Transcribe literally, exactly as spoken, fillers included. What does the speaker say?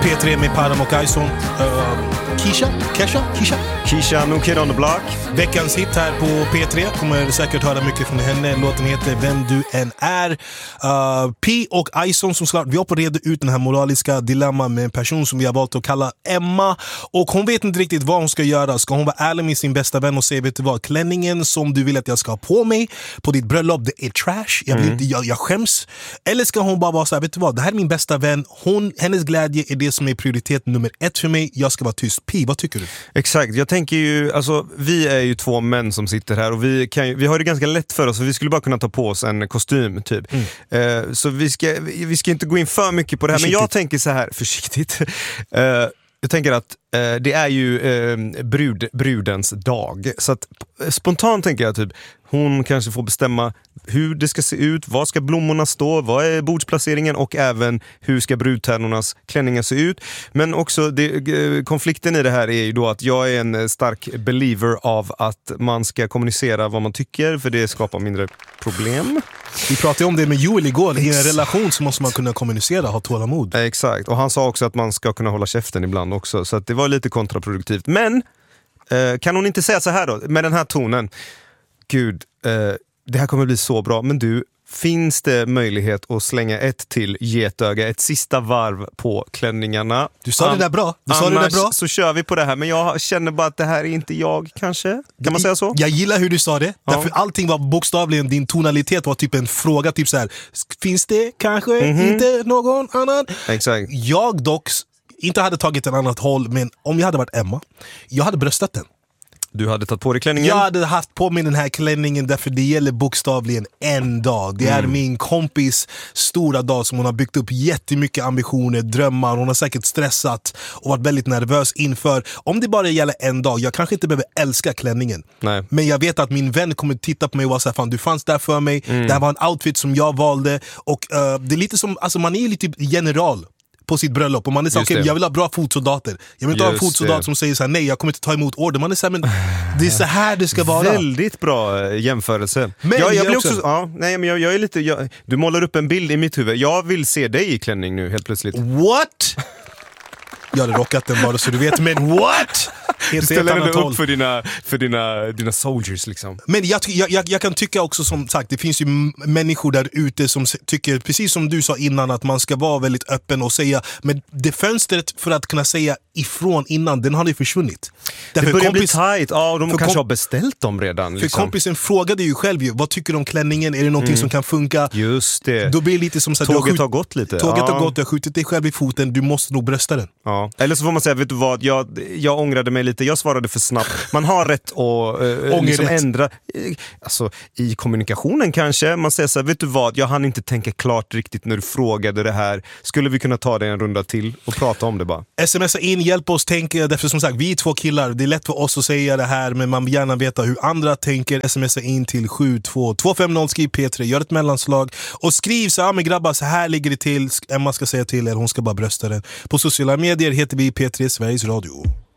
P tre med Param och Ison. uh, Keisha? Kesha? Keisha? Keisha, No Kid on the Block. Veckans hit här på P tre. Kommer säkert höra mycket från henne. Låten heter Vem du än är. uh, P och Ison som klart, vi har på reda ut den här moraliska dilemma med en person som vi har valt att kalla Emma. Och hon vet inte riktigt vad hon ska göra. Ska hon vara ärlig med sin bästa vän och säga, vet du vad, klänningen som du vill att jag ska ha på mig på ditt bröllop, det är trash, jag, vill Mm. inte, jag, jag skäms. Eller ska hon bara vara så här, vet du vad, det här är min bästa vän, hon, hennes glädje är det som är prioritet nummer ett för mig, jag ska vara tyst. P, vad tycker du? Exakt, jag tänker ju, alltså vi är ju två män som sitter här och vi, kan ju, vi har det ganska lätt för oss, för vi skulle bara kunna ta på oss en kostym typ. Mm. Uh, så vi ska, vi, vi ska inte gå in för mycket på det här, men jag tänker så här, försiktigt. Uh, jag tänker att uh, det är ju uh, brud, brudens dag, så att spontant tänker jag typ, hon kanske får bestämma hur det ska se ut, vad ska blommorna stå, vad är bordsplaceringen och även hur ska brudtärnornas klänningar se ut. Men också det, konflikten i det här är ju då att jag är en stark believer av att man ska kommunicera vad man tycker, för det skapar mindre problem. Vi pratade om det med Joel igår, i en relation så måste man kunna kommunicera, ha tålamod. Exakt, och han sa också att man ska kunna hålla käften ibland också, så att det var lite kontraproduktivt. Men eh, kan hon inte säga så här då, med den här tonen: Gud, eh, det här kommer bli så bra, men du, finns det möjlighet att slänga ett till getöga, ett sista varv på klänningarna? Du sa An- det där bra. Du sa annars det där bra. så kör vi på det här, men jag känner bara att det här är inte jag, kanske. Kan man säga så? Jag gillar hur du sa det. Ja. Därför allting var bokstavligen, din tonalitet var typ en fråga, typ så här: finns det kanske Mhm. inte någon annan? Exakt. Jag dock inte hade tagit ett annat håll, men om jag hade varit Emma, jag hade bröstat den. Du hade tagit på dig klänningen? Jag hade haft på mig den här klänningen därför det gäller bokstavligen en dag. Det är Mm. min kompis stora dag som hon har byggt upp jättemycket ambitioner, drömmar. Hon har säkert stressat och varit väldigt nervös inför. Om det bara gäller en dag, jag kanske inte behöver älska klänningen. Nej. Men jag vet att min vän kommer titta på mig och vara så här: fan, du fanns där för mig. Mm. Det här var en outfit som jag valde. Och uh, det är lite som, alltså man är ju lite general på sitt bröllop och man är så, okej, okay, jag vill ha bra fotsoldater. Jag vill inte Just ha en fotsoldat det. som säger så här: nej, jag kommer inte ta emot order. Man är så här, men det är så här det ska vara. Väldigt bra eh, jämförelse. Men jag, jag jag blir också- också, ja, nej, men jag, jag är lite, jag, du målar upp en bild i mitt huvud. Jag vill se dig i klänning nu helt plötsligt. What? Jag hade rockat den bara så du vet, men what? Du ställer dig upp för dina, för dina, dina soldiers liksom. Men jag, jag, jag, jag kan tycka också, som sagt, det finns ju m- människor där ute som s- tycker, precis som du sa innan, att man ska vara väldigt öppen och säga, men det fönstret för att kunna säga ifrån innan, den har ju försvunnit. Det Därför börjar kompis- bli tajt. Ja, de för kanske kom- har beställt dem redan. För Liksom. kompisen frågade ju själv ju, vad tycker du om klänningen? Är det någonting som kan funka? Just det. Då blir det lite som så att du Tåget skjut- har gått lite. Tåget Ja. har gått, du har skjutit dig själv i foten, du måste nog brösta den. Ja. Eller så får man säga, vet du vad, jag, jag ångrade mig lite, jag svarade för snabbt. Man har rätt att äh, liksom ändra, eh, alltså i kommunikationen kanske, man säger så här, vet du vad, jag hann inte tänka klart riktigt när du frågade det här. Skulle vi kunna ta det en runda till och prata om det bara? Smsa in, hjälp oss tänka, därför som sagt, vi är två killar, det är lätt för oss att säga det här, men man vill gärna veta hur andra tänker. Smsa in till sju två två fem noll, skriv P tre, gör ett mellanslag och skriv så här: men grabbar, så här ligger det till, Emma ska säga till, eller hon ska bara brösta den. På sociala medier heter vi P tre Sveriges Radio.